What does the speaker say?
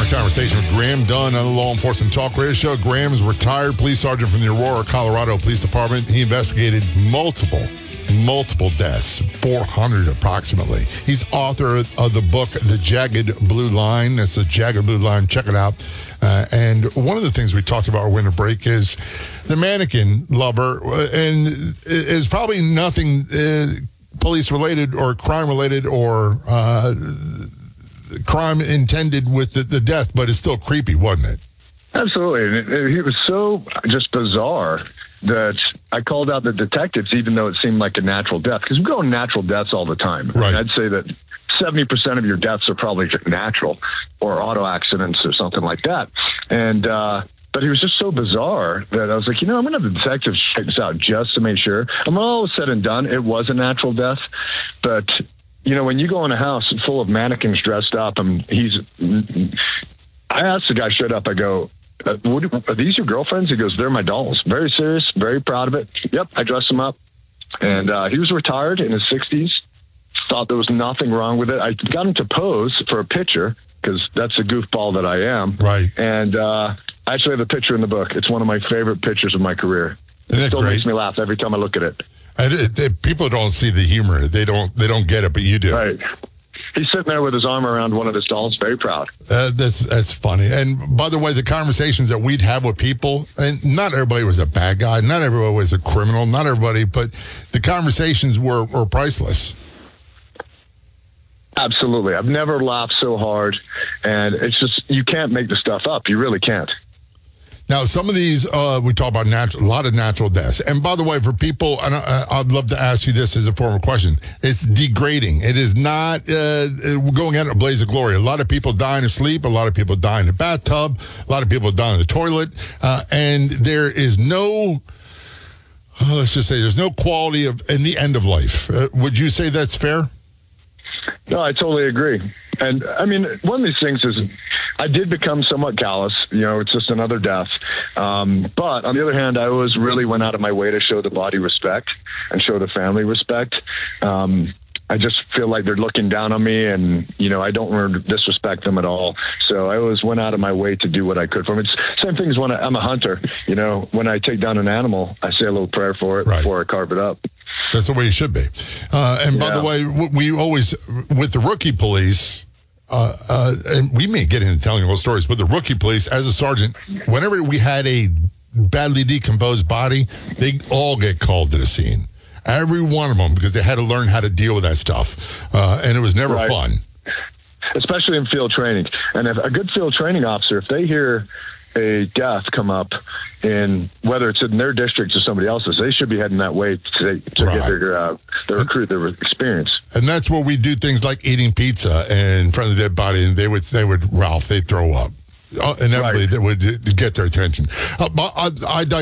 our conversation with Graham Dunn on the Law Enforcement Talk Radio Show. Graham is a retired police sergeant from the Aurora, Colorado Police Department. He investigated multiple deaths, 400 approximately. He's author of the book, The Jagged Blue Line. That's The Jagged Blue Line. Check it out. And one of the things we talked about our winter break is the mannequin lover, and is probably nothing police-related or crime-related or crime intended with the death, but it's still creepy, wasn't it? Absolutely. And it was so just bizarre that I called out the detectives, even though it seemed like a natural death, because we go on natural deaths all the time. Right. And I'd say that 70% of your deaths are probably natural or auto accidents or something like that. And, but he was just so bizarre that I was like, I'm going to have the detectives check this out just to make sure. And when all was said and done, it was a natural death. But, when you go in a house full of mannequins dressed up, I asked the guy straight up, I go, are these your girlfriends? He goes, they're my dolls. Very serious, very proud of it. Yep, I dressed him up. And he was retired in his 60s. Thought there was nothing wrong with it. I got him to pose for a picture because that's a goofball that I am. Right. And I actually have a picture in the book. It's one of my favorite pictures of my career. It still makes me laugh every time I look at it. People don't see the humor. They don't get it, but you do. Right. He's sitting there with his arm around one of his dolls, very proud. That's funny. And by the way, the conversations that we'd have with people, and not everybody was a bad guy, not everybody was a criminal, not everybody, but the conversations were priceless. Absolutely. I've never laughed so hard, and it's just, you can't make the stuff up. You really can't. Now, some of these, we talk about a lot of natural deaths. And by the way, for people, and I'd love to ask you this as a form of question, it's degrading. It is not going out in a blaze of glory. A lot of people die in their sleep. A lot of people die in the bathtub. A lot of people die in the toilet. And there is no, let's just say, there's no quality in the end of life. Would you say that's fair? No, I totally agree. And I mean, one of these things is I did become somewhat callous. It's just another death. But on the other hand, I always really went out of my way to show the body respect and show the family respect. I just feel like they're looking down on me, and, I don't want to disrespect them at all. So I always went out of my way to do what I could for them. It's same thing as when I'm a hunter. When I take down an animal, I say a little prayer for it before I carve it up. That's the way it should be. And by the way, we always, with the rookie police, and we may get into telling all stories, but the rookie police, as a sergeant, whenever we had a badly decomposed body, they all get called to the scene. Every one of them, because they had to learn how to deal with that stuff. And it was never fun. Especially in field training. And if a good field training officer, if they hear a death come up in, whether it's in their district or somebody else's, they should be heading that way to get their recruit, their experience. And that's where we do things like eating pizza in front of the dead body, and they'd throw up. Inevitably, they would get their attention. I